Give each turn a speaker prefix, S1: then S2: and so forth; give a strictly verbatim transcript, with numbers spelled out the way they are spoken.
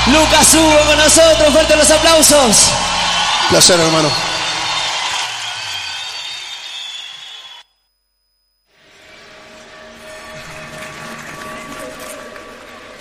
S1: Lucas Hugo con nosotros, fuerte los aplausos.
S2: Placer, hermano.